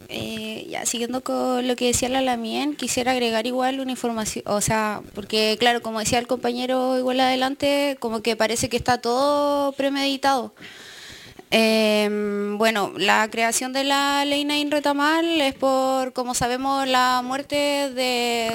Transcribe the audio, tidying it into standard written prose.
Ya siguiendo con lo que decía la Lamien, quisiera agregar igual una información, o sea, porque claro, como decía el compañero igual adelante, como que parece que está todo premeditado. Bueno, la creación de la ley Nain Retamal es por, como sabemos, la muerte